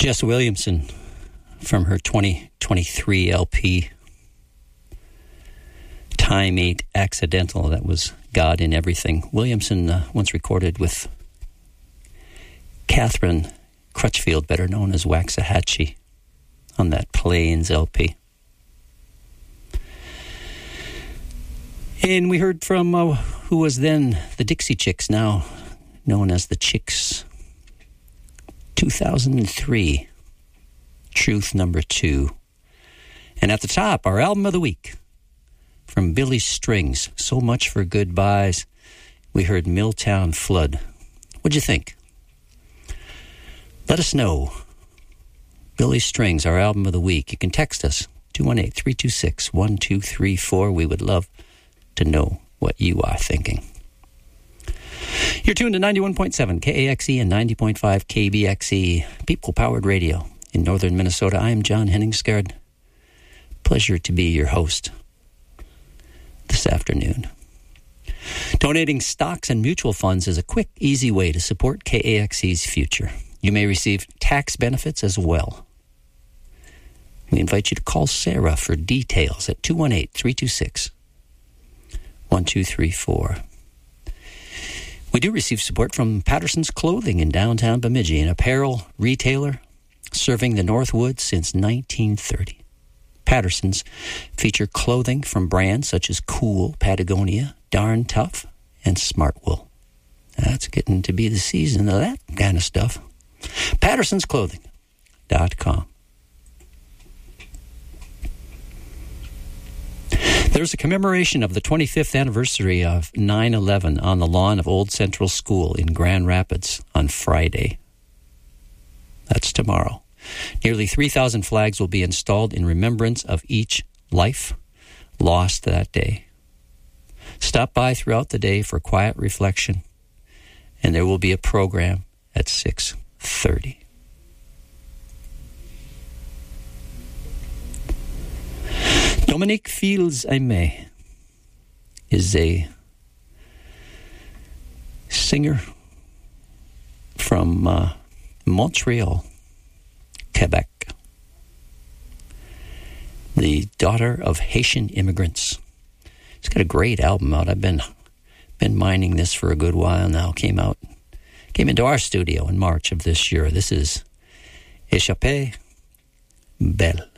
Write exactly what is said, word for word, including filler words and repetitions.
Jess Williamson from her twenty twenty-three L P, Time Ain't Accidental. That was God in Everything. Williamson uh, once recorded with Catherine Crutchfield, better known as Waxahachie, on that Plains L P. And we heard from uh, who was then the Dixie Chicks, now known as the Chicks. two thousand three, Truth Number Two. And at the top, our album of the week from Billy Strings, So Much for Goodbyes. We heard Milltown Flood. What'd you think? Let us know. Billy Strings, our album of the week. You can text us, two one eight, three two six, one two three four. We would love to know what you are thinking. You're tuned to ninety-one point seven K A X E and ninety point five K B X E, people-powered radio in northern Minnesota. I am John Henningsgaard. Pleasure to be your host this afternoon. Donating stocks and mutual funds is a quick, easy way to support K A X E's future. You may receive tax benefits as well. We invite you to call Sarah for details at two one eight, three two six, one two three four. We do receive support from Patterson's Clothing in downtown Bemidji, an apparel retailer serving the Northwoods since nineteen thirty. Patterson's feature clothing from brands such as Cool, Patagonia, Darn Tough, and Smartwool. That's getting to be the season of that kind of stuff. Pattersons Clothing dot com. There's a commemoration of the twenty-fifth anniversary of nine eleven on the lawn of Old Central School in Grand Rapids on Friday. That's tomorrow. Nearly three thousand flags will be installed in remembrance of each life lost that day. Stop by throughout the day for quiet reflection, and there will be a program at six thirty. Dominique Fields-Aimé is a singer from uh, Montreal, Quebec. The daughter of Haitian immigrants. She's got a great album out. I've been been mining this for a good while now. Came out, came into our studio in March of this year. This is Échappée Belle.